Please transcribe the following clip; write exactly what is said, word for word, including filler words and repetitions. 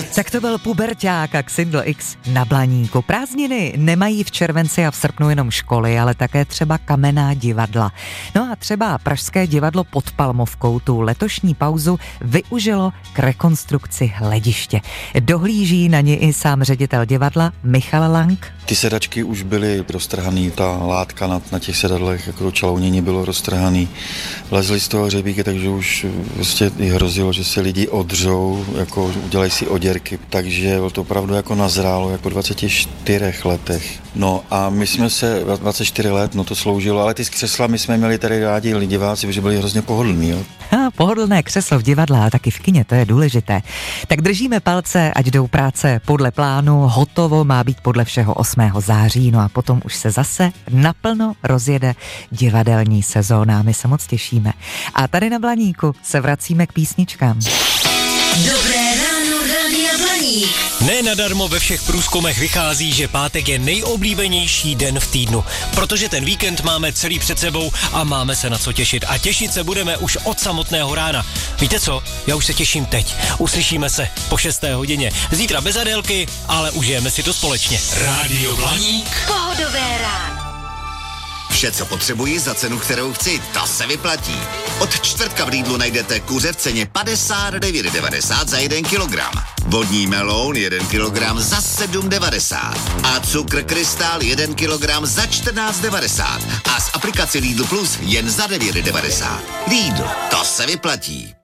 Tak to byl puberťák a Xindl X na Blaníku. Prázdniny nemají v červenci a v srpnu jenom školy, ale také třeba kamenná divadla. No a třeba Pražské divadlo pod Palmovkou tu letošní pauzu využilo k rekonstrukci hlediště. Dohlíží na ně i sám ředitel divadla Michal Lang. Ty sedačky už byly roztrhaný, ta látka na, na těch sedadlech, jako to čalounění bylo roztrhaný. Lezli z toho hřebíky, takže už vlastně hrozilo, že se lidi odřou, jako udělají si oděrky. Takže to opravdu jako nazrálo, jako v dvaceti čtyřech letech. No a my jsme se, dvacet čtyři let, no to sloužilo, ale ty z křesla my jsme měli tady rádi lidi diváci, protože byli hrozně pohodlní, jo. A pohodlné křeslo v divadle a taky v kině, to je důležité. Tak držíme palce, ať jdou práce podle plánu, hotovo má být podle všeho osmého září, no a potom už se zase naplno rozjede divadelní sezóna, my se moc těšíme. A tady na Blaníku se vracíme k písničkám. Dobré ráno, Rádia Blaník. Ne nadarmo ve všech průzkumech vychází, že pátek je nejoblíbenější den v týdnu, protože ten víkend máme celý před sebou a máme se na co těšit. A těšit se budeme už od samotného rána. Víte co? Já už se těším teď. Uslyšíme se po šesté hodině. Zítra bez Adélky, ale užijeme si to společně. Rádio Blaník. Pohodové ráno. Vše, co potřebuji za cenu, kterou chci, to se vyplatí. Od čtvrtka v Lidlu najdete kuře v ceně padesát devět devadesát za jeden kilogram. Vodní meloun jeden kilogram za sedm devadesát. A cukr krystal jeden kilogram za čtrnáct devadesát. A z aplikace Lidl Plus jen za devět devadesát. Lidl, to se vyplatí.